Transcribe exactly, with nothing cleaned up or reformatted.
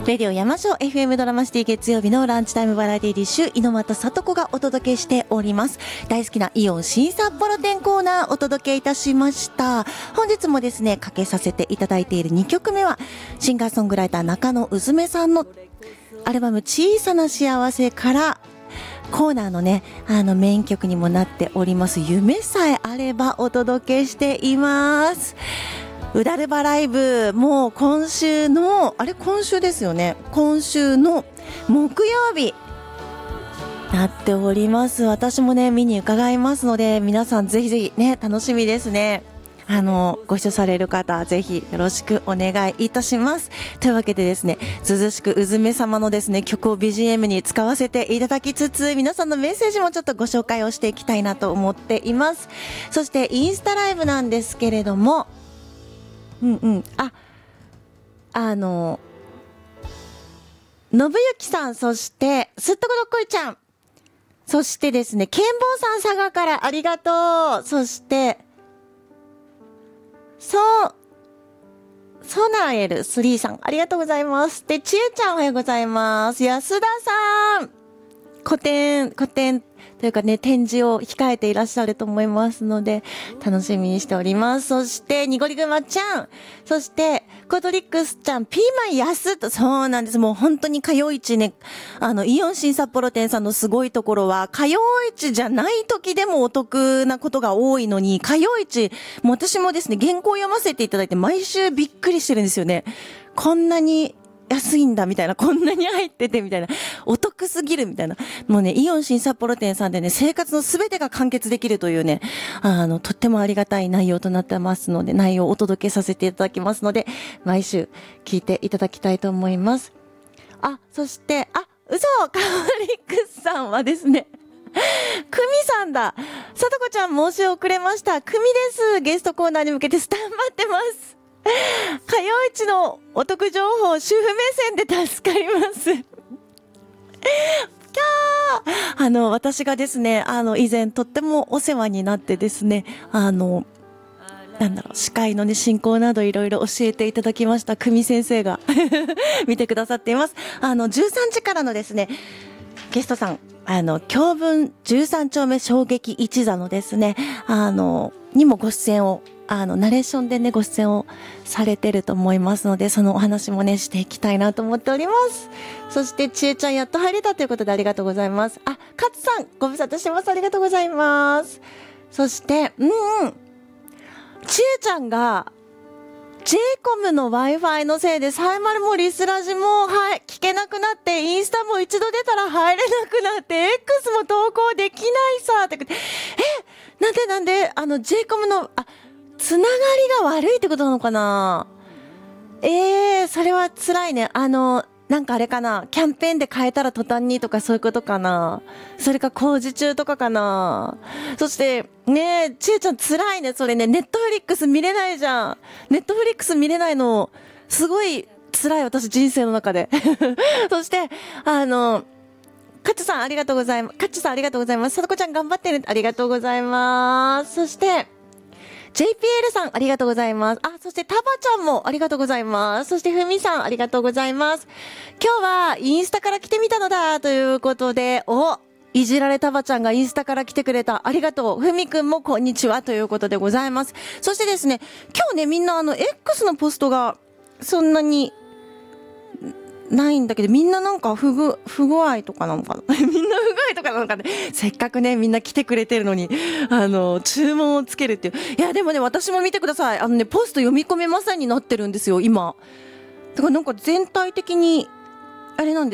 レディオ山椒 エフエム ドラマシティ月曜日のランチタイムバラエティディッシュ、猪俣聡子がお届けしております。大好きなイオン新札幌店コーナーお届けいたしました。本日もですね、かけさせていただいているにきょくめは、シンガーソングライター中野うずめさんのアルバム小さな幸せからコーナーのね、あのメイン曲にもなっております夢さえあればお届けしています。うだるばライブ、もう今週のあれ今週ですよね、今週の木曜日なっております。私もね見に伺いますので、皆さんぜひぜひね、楽しみですね。あのご視聴される方ぜひよろしくお願いいたします。というわけでですね、涼しくうずめ様のですね曲を ビージーエム に使わせていただきつつ、皆さんのメッセージもちょっとご紹介をしていきたいなと思っています。そしてインスタライブなんですけれども、うんうんああの信之さん、そしてすっとこどっこいちゃん、そしてですねケンボーさん佐賀からありがとう。そしてそう、ソナエルスリーさんありがとうございます。で、ちえちゃんおはようございます。安田さん、個展、個展というかね、展示を控えていらっしゃると思いますので、楽しみにしております。そして、にごりぐまちゃん、そして、コトリックスちゃん、ピーマン安と、そうなんです。もう本当に火曜市ね、あの、イオン新札幌店さんのすごいところは、火曜市じゃない時でもお得なことが多いのに、火曜市、もう私もですね、原稿を読ませていただいて、毎週びっくりしてるんですよね。こんなに、安いんだみたいな、こんなに入っててみたいな、お得すぎるみたいな、もうね、イオン新札幌店さんでね、生活のすべてが完結できるというね、あの、とってもありがたい内容となってますので、内容をお届けさせていただきますので、毎週聞いていただきたいと思います。あ、そして、あ、嘘、カオリックスさんはですね、クミさんだ。さとこちゃん申し遅れました。クミです。ゲストコーナーに向けてスタンバってます。火曜市のお得情報、主婦目線で助かります。キャーあの、私がですね、あの、以前とってもお世話になってですね、あの、なんだろう、司会のね、進行などいろいろ教えていただきました、久美先生が見てくださっています。あの、じゅうさんじからのですね、ゲストさん、あの、教文じゅうさん丁目衝撃一座のですね、あの、にもご出演をあの、ナレーションでね、ご出演をされてると思いますので、そのお話もね、していきたいなと思っております。そして、ちえちゃんやっと入れたということでありがとうございます。あ、かつさん、ご無沙汰してます。ありがとうございます。そして、うんうん。ちえちゃんが、ジェイコム の Wi-Fi のせいで、サイマルもリスラジも、はい、聞けなくなって、インスタも一度出たら入れなくなって、X も投稿できないさ、って。え、なんでなんで、あの、ジェイコム の、あ、つながりが悪いってことなのかな。ええー、それは辛いね。あの、なんかあれかな。キャンペーンで変えたら途端にとかそういうことかな。それか工事中とかかな。そして、ねえ、ちえちゃん辛いね。それね、ネットフリックス見れないじゃん。ネットフリックス見れないの、すごい辛い、私人生の中で。そして、あの、カッチさんありがとうございます。カッチさんありがとうございます。さとこちゃん頑張ってる。ありがとうございます。そして、ジェイピーエル さんありがとうございます。あ、そしてタバちゃんもありがとうございます。そしてふみさんありがとうございます。今日はインスタから来てみたのだということで、お、いじられタバちゃんがインスタから来てくれた。ありがとう。ふみくんもこんにちはということでございます。そしてですね、今日ねみんなあの X のポストがそんなにないんだけど、みんななんか不具、不具合とかなのかなみんな不具合とかなのかね。せっかくね、みんな来てくれてるのに、あの、注文をつけるっていう。いや、でもね、私も見てください。あのね、ポスト読み込めませんになってるんですよ、今。だからなんか全体的に、あれなんで